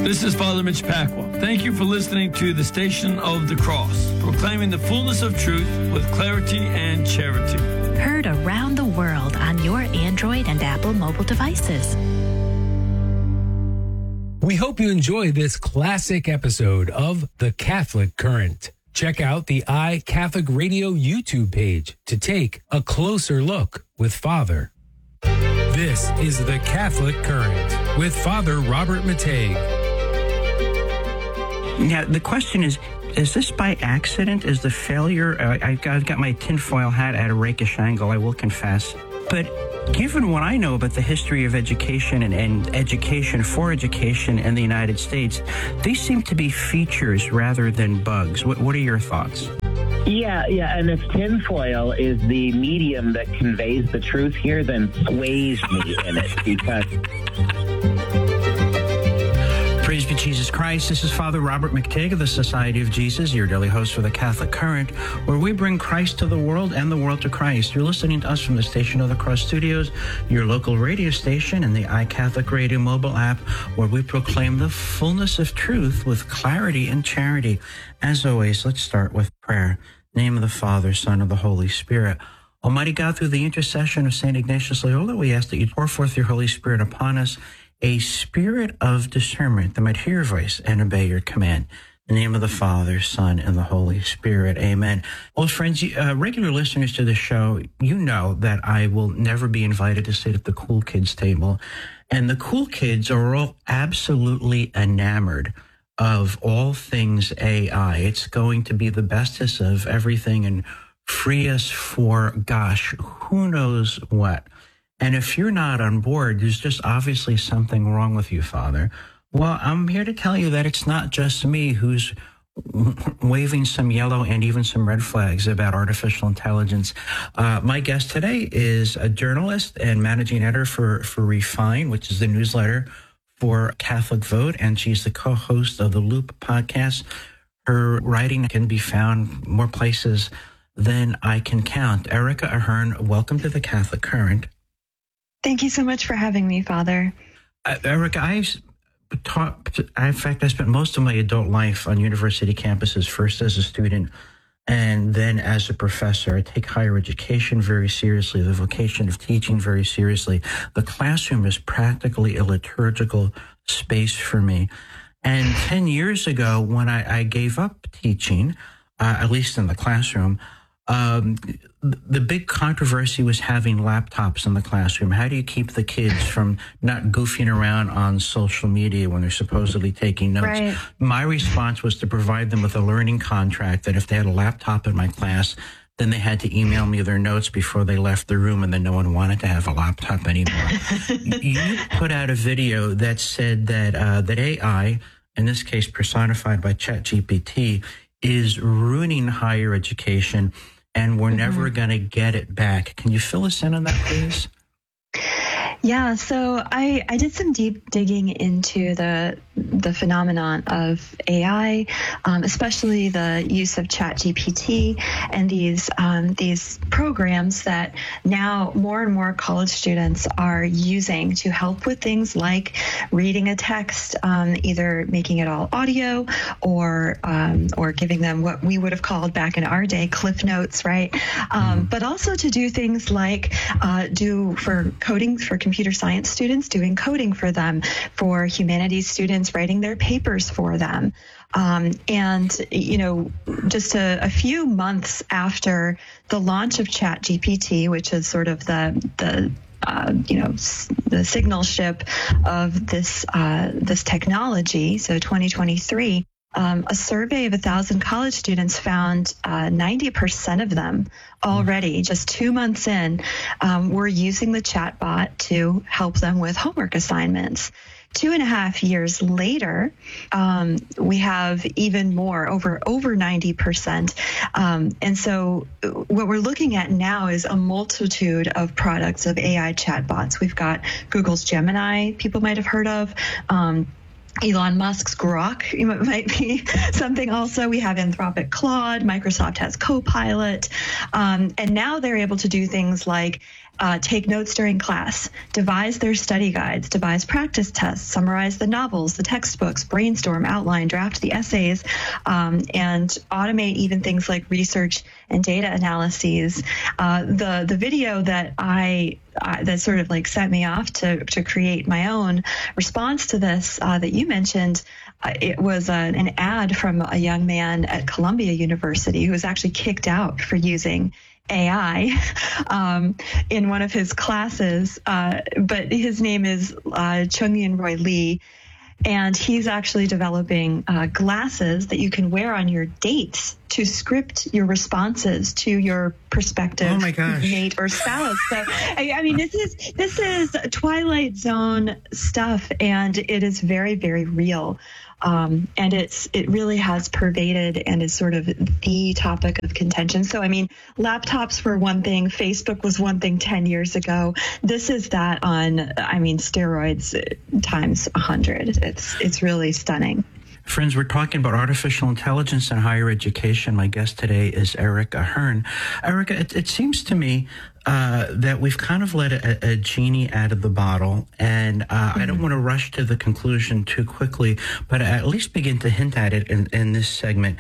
This is Father Mitch Pacwa. Thank you for listening to the Station of the Cross, proclaiming the fullness of truth with clarity and charity. Heard around the world on your Android and Apple mobile devices. We hope you enjoy this classic episode of The Catholic Current. Check out the iCatholic Radio YouTube page to take a closer look with Father. This is The Catholic Current with Father Robert Matei. Now, the question is this by accident? Is the failure... I've got my tinfoil hat at a rakish angle, I will confess. But given what I know about the history of education and education for education in the United States, these seem to be features rather than bugs. What are your thoughts? Yeah, and if tinfoil is the medium that conveys the truth here, then sways me in it, because... Praise be Jesus Christ. This is Father Robert McTague of the Society of Jesus, your daily host for the Catholic Current, where we bring Christ to the world and the world to Christ. You're listening to us from the Station of the Cross Studios, your local radio station, and the iCatholic Radio mobile app, where we proclaim the fullness of truth with clarity and charity. As always, let's start with prayer. In the name of the Father, Son, and the Holy Spirit. Almighty God, through the intercession of St. Ignatius Loyola, we ask that you pour forth your Holy Spirit upon us, a spirit of discernment that might hear your voice and obey your command. In the name of the Father, Son, and the Holy Spirit. Amen. Well, friends, regular listeners to the show, you know that I will never be invited to sit at the cool kids table. And the cool kids are all absolutely enamored of all things AI. It's going to be the bestest of everything and free us for, gosh, who knows what. And if you're not on board, there's just obviously something wrong with you, Father. Well, I'm here to tell you that it's not just me who's waving some yellow and even some red flags about artificial intelligence. My guest today is a journalist and managing editor for Refine, which is the newsletter for Catholic Vote, and she's the co-host of the Loop podcast. Her writing can be found more places than I can count. Erica Ahern, welcome to the Catholic Current. Thank you so much for having me, Father. Erica, I spent most of my adult life on university campuses, first as a student and then as a professor. I take higher education very seriously, the vocation of teaching very seriously. The classroom is practically a liturgical space for me. And 10 years ago, when I gave up teaching, at least in the classroom, the big controversy was having laptops in the classroom. How do you keep the kids from not goofing around on social media when they're supposedly taking notes? Right. My response was to provide them with a learning contract that if they had a laptop in my class, then they had to email me their notes before they left the room, and then no one wanted to have a laptop anymore. You put out a video that said that AI, in this case personified by ChatGPT, is ruining higher education, and we're never going to get it back. Can you fill us in on that, please? Yeah, so I did some deep digging into the phenomenon of AI, especially the use of ChatGPT and these programs that now more and more college students are using to help with things like reading a text, either making it all audio or giving them what we would have called back in our day Cliff Notes, right? But also to do things like do for coding for computer science students, doing coding for them, for humanities students, writing their papers for them. And, you know, just a few months after the launch of ChatGPT, which is sort of the signal ship of this technology, so 2023, a survey of 1,000 college students found 90% of them already, just 2 months in, were using the chatbot to help them with homework assignments. 2.5 years later, we have even more, over 90%. And so what we're looking at now is a multitude of products of AI chatbots. We've got Google's Gemini, people might have heard of. Elon Musk's Grok might be something also. We have Anthropic Claude. Microsoft has Copilot. And now they're able to do things like take notes during class, devise their study guides, devise practice tests, summarize the novels, the textbooks, brainstorm, outline, draft the essays, and automate even things like research and data analyses. The video that that sort of like set me off to create my own response to this that you mentioned, it was an ad from a young man at Columbia University who was actually kicked out for using AI in one of his classes, but his name is Chung-Yin Roy Lee, and he's actually developing glasses that you can wear on your dates to script your responses to your prospective mate or spouse. So, I mean, this is Twilight Zone stuff, and it is very, very real. And it really has pervaded and is sort of the topic of contention. So, I mean, laptops were one thing. Facebook was one thing 10 years ago. This is that on, I mean, steroids times 100. It's really stunning. Friends, we're talking about artificial intelligence and higher education. My guest today is Erica Hearn. Erica, it seems to me that we've kind of let a genie out of the bottle, and I don't want to rush to the conclusion too quickly, but at least begin to hint at it in this segment.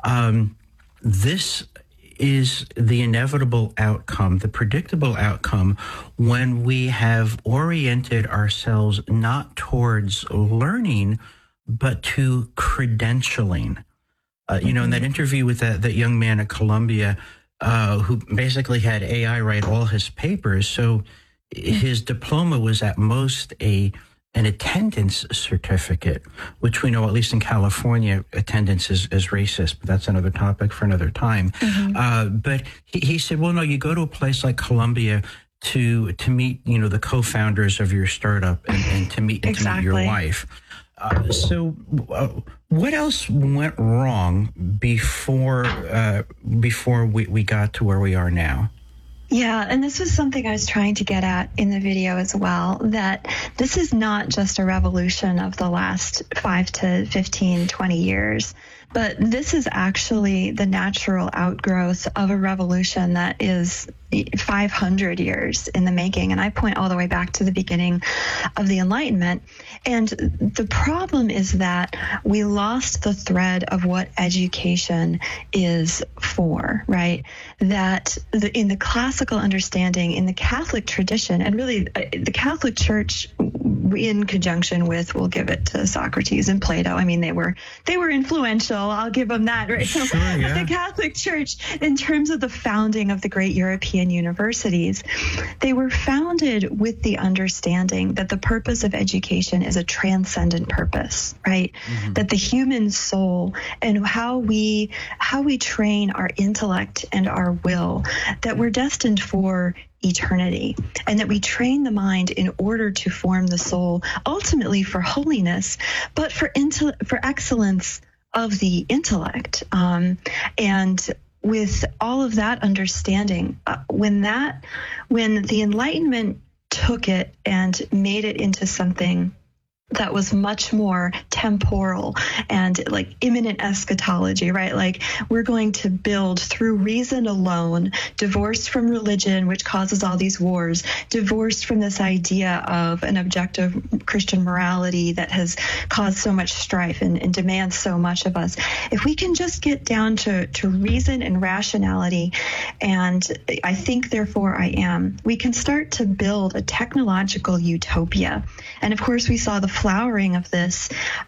This is the inevitable outcome, the predictable outcome, when we have oriented ourselves not towards learning, but to credentialing. In that interview with that young man at Columbia, who basically had AI write all his papers, so his diploma was at most an attendance certificate, which we know, at least in California, attendance is racist, but that's another topic for another time. But he said, well, no, you go to a place like Columbia to meet, the co-founders of your startup and to meet your wife. So what else went wrong before we got to where we are now? Yeah, and this was something I was trying to get at in the video as well, that this is not just a revolution of the last 5 to 15, 20 years, but this is actually the natural outgrowth of a revolution that is 500 years in the making. And I point all the way back to the beginning of the Enlightenment. And the problem is that we lost the thread of what education is for, right? That in the classical understanding, in the Catholic tradition, and really the Catholic Church, in conjunction with, we'll give it to Socrates and Plato. I mean, they were influential. I'll give them that, right? Sure, yeah. The Catholic Church, in terms of the founding of the great European universities, they were founded with the understanding that the purpose of education is a transcendent purpose, right? That the human soul and how we train our intellect and our will, that we're destined for eternity, and that we train the mind in order to form the soul, ultimately for holiness, but for excellence of the intellect. And with all of that understanding, when the Enlightenment took it and made it into something that was much more temporal and like imminent eschatology, right? Like, we're going to build through reason alone, divorced from religion, which causes all these wars, divorced from this idea of an objective Christian morality that has caused so much strife and demands so much of us. If we can just get down to reason and rationality, and I think, therefore I am, we can start to build a technological utopia. And of course, we saw the flowering of this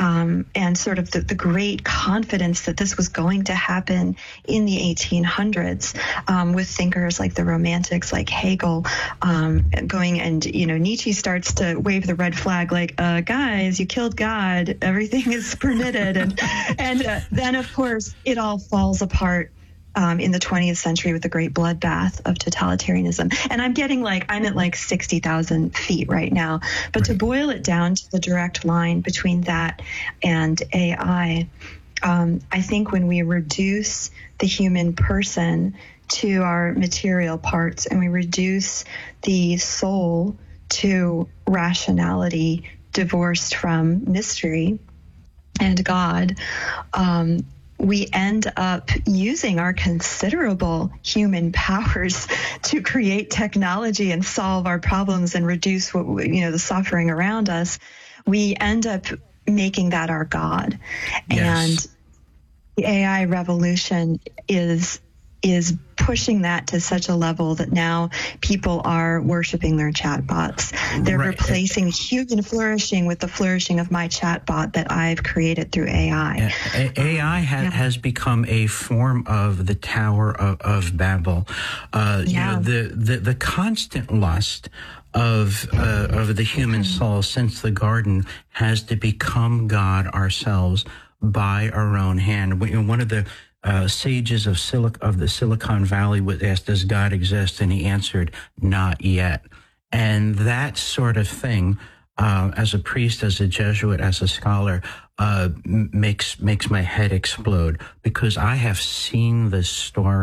and sort of the great confidence that this was going to happen in the 1800s with thinkers like the Romantics, like Hegel, going, and Nietzsche starts to wave the red flag, like, guys, you killed God, everything is permitted, and then of course it all falls apart in the 20th century with the great bloodbath of totalitarianism. And I'm at 60,000 feet right now. But to boil it down to the direct line between that and AI, I think when we reduce the human person to our material parts, and we reduce the soul to rationality divorced from mystery and God, we end up using our considerable human powers to create technology and solve our problems and reduce the suffering around us. We end up making that our God. Yes. And the AI revolution is pushing that to such a level that now people are worshiping their chatbots. They're replacing human flourishing with the flourishing of my chatbot that I've created through AI. AI has become a form of the Tower of Babel. The constant lust of the human soul since the garden has to become God ourselves by our own hand. One of the sages of the Silicon Valley was asked, "Does God exist?" And he answered, "Not yet." And that sort of thing, as a priest, as a Jesuit, as a scholar, makes my head explode, because I have seen this story